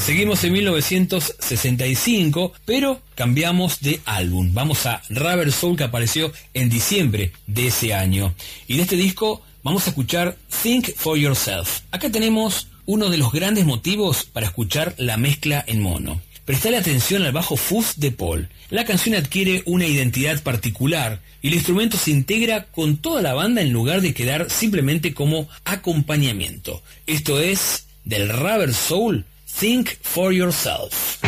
Seguimos en 1965, pero cambiamos de álbum. Vamos a Rubber Soul, que apareció en diciembre de ese año. Y de este disco vamos a escuchar Think for Yourself. Acá tenemos uno de los grandes motivos para escuchar la mezcla en mono. Prestale atención al bajo fuzz de Paul. La canción adquiere una identidad particular y el instrumento se integra con toda la banda en lugar de quedar simplemente como acompañamiento. Esto es del Rubber Soul, Think for Yourself.